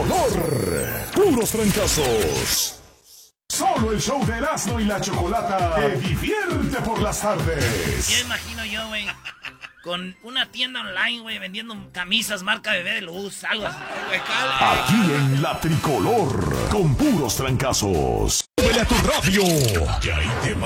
tricolor. Puros trancazos. Solo el show de Erasmo y la Chocolata te divierte por las tardes. Ya imagino yo, güey, con una tienda online, güey, vendiendo camisas marca Bebé de Luz, algo así. Aquí en la tricolor, con puros trancazos. ¡Súbele a tu radio!